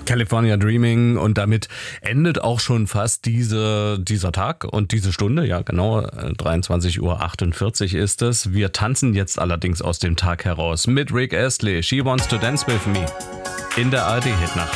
California Dreaming, und damit endet auch schon fast dieser Tag und diese Stunde. Ja, genau, 23:48 Uhr ist es. Wir tanzen jetzt allerdings aus dem Tag heraus mit Rick Astley, She Wants to Dance With Me in der ARD-Hitnacht.